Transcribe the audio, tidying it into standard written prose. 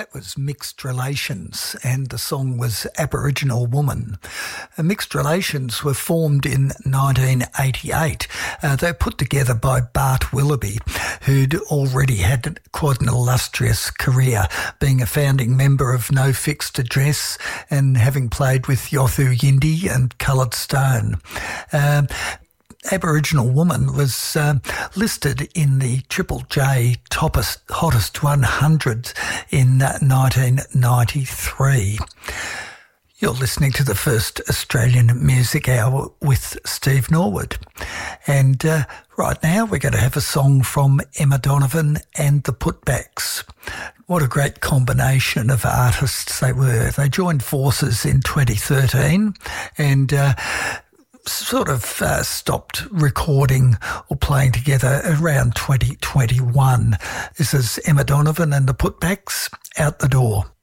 That was Mixed Relations, and the song was Aboriginal Woman. Mixed Relations were formed in 1988. They were put together by Bart Willoughby, who'd already had quite an illustrious career, being a founding member of No Fixed Address and having played with Yothu Yindi and Coloured Stone. Aboriginal Woman was listed in the Triple J Hottest 100 in 1993. You're listening to the first Australian Music Hour with Steve Norwood. And right now we're going to have a song from Emma Donovan and the Putbacks. What a great combination of artists they were. They joined forces in 2013 and sort of stopped recording or playing together around 2021. This is Emma Donovan and the Putbacks, Out the Door.